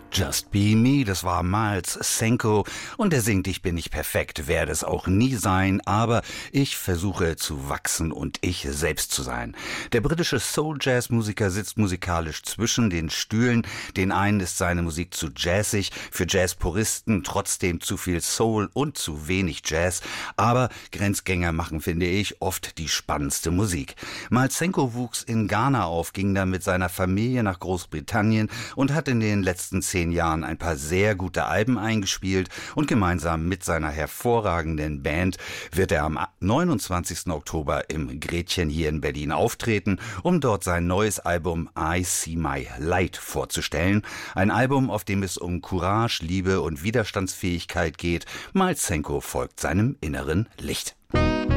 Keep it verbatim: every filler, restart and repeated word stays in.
Just Be Me, das war Miles Senko und er singt Ich bin nicht perfekt, werde es auch nie sein, aber ich versuche zu wachsen und ich selbst zu sein. Der britische Soul-Jazz-Musiker sitzt musikalisch zwischen den Stühlen. Den einen ist seine Musik zu jazzig, für Jazz-Puristen trotzdem zu viel Soul und zu wenig Jazz, aber Grenzgänger machen, finde ich, oft die spannendste Musik. Miles Senko wuchs in Ghana auf, ging dann mit seiner Familie nach Großbritannien und hat in den letzten zehn Jahren ein paar sehr gute Alben eingespielt und gemeinsam mit seiner hervorragenden Band wird er am neunundzwanzigsten Oktober im Gretchen hier in Berlin auftreten, um dort sein neues Album I See My Light vorzustellen. Ein Album, auf dem es um Courage, Liebe und Widerstandsfähigkeit geht. Miles Senko folgt seinem inneren Licht.